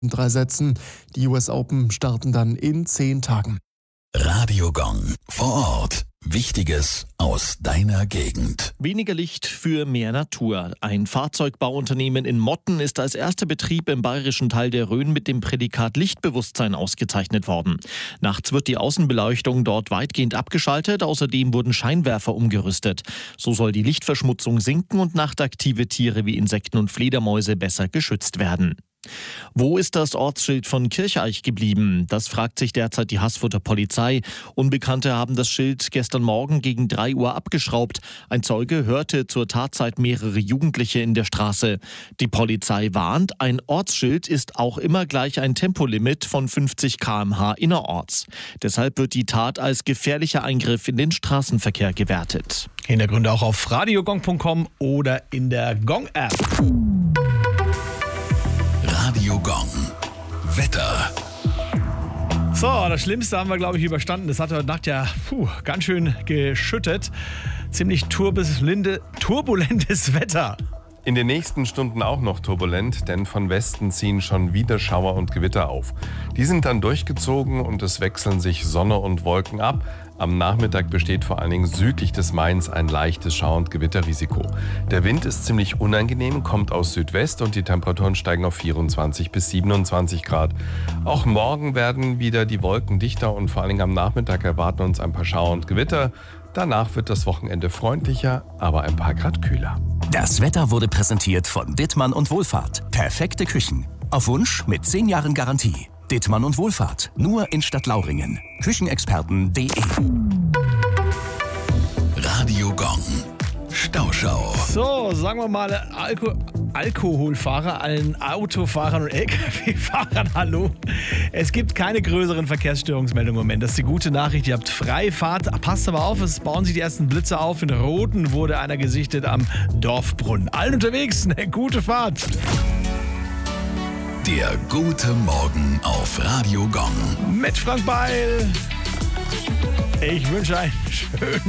In 3 Sätzen. Die US Open starten dann in 10 Tagen. Radio Gong vor Ort. Wichtiges aus deiner Gegend. Weniger Licht für mehr Natur. Ein Fahrzeugbauunternehmen in Motten ist als erster Betrieb im bayerischen Teil der Rhön mit dem Prädikat Lichtbewusstsein ausgezeichnet worden. Nachts wird die Außenbeleuchtung dort weitgehend abgeschaltet, außerdem wurden Scheinwerfer umgerüstet. So soll die Lichtverschmutzung sinken und nachtaktive Tiere wie Insekten und Fledermäuse besser geschützt werden. Wo ist das Ortsschild von Kircheich geblieben? Das fragt sich derzeit die Haßfurter Polizei. Unbekannte haben das Schild gestern Morgen gegen 3 Uhr abgeschraubt. Ein Zeuge hörte zur Tatzeit mehrere Jugendliche in der Straße. Die Polizei warnt, ein Ortsschild ist auch immer gleich ein Tempolimit von 50 km/h innerorts. Deshalb wird die Tat als gefährlicher Eingriff in den Straßenverkehr gewertet. Hintergründe auch auf radiogong.com oder in der Gong-App. Radio Gong. Wetter. So, das Schlimmste haben wir, glaube ich, überstanden. Das hat heute Nacht ja ganz schön geschüttet. Ziemlich turbulentes Wetter. In den nächsten Stunden auch noch turbulent, denn von Westen ziehen schon wieder Schauer und Gewitter auf. Die sind dann durchgezogen und es wechseln sich Sonne und Wolken ab. Am Nachmittag besteht vor allen Dingen südlich des Mains ein leichtes Schauer- und Gewitterrisiko. Der Wind ist ziemlich unangenehm, kommt aus Südwest und die Temperaturen steigen auf 24 bis 27 Grad. Auch morgen werden wieder die Wolken dichter und vor allen Dingen am Nachmittag erwarten uns ein paar Schauer und Gewitter. Danach wird das Wochenende freundlicher, aber ein paar Grad kühler. Das Wetter wurde präsentiert von Dittmann und Wohlfahrt. Perfekte Küchen. Auf Wunsch mit 10 Jahren Garantie. Dittmann und Wohlfahrt. Nur in Stadtlauringen. Küchenexperten.de. Radio Gong. Stauschau. So, sagen wir mal, Alkoholfahrer, allen Autofahrern und LKW-Fahrern, hallo. Es gibt keine größeren Verkehrsstörungsmeldungen im Moment. Das ist die gute Nachricht. Ihr habt Freifahrt. Passt aber auf, es bauen sich die ersten Blitze auf. In Rothen wurde einer gesichtet am Dorfbrunnen. Allen unterwegs, eine gute Fahrt. Der gute Morgen auf Radio Gong. Mit Frank Beil. Ich wünsche einen schönen